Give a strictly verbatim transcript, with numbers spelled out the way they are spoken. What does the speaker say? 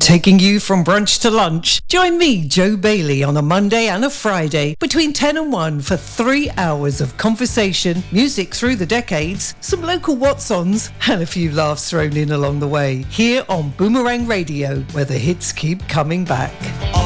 Taking you from brunch to lunch. Join me, Joe Bailey, on a Monday and a Friday between ten and one for three hours of conversation, music through the decades, some local what's-ons, and a few laughs thrown in along the way. Here on Boomerang Radio, where the hits keep coming back.